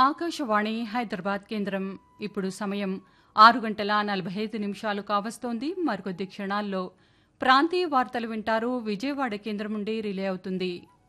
ఆకాశవాణి హైదరాబాద్ కేంద్రం. ఇప్పుడు సమయం 6:45 కావస్తోంది. మరికొద్ది క్షణాల్లో ప్రాంతీయ వార్తలు వింటారు. విజయవాడ కేంద్రం నుండి రిలే అవుతుంది.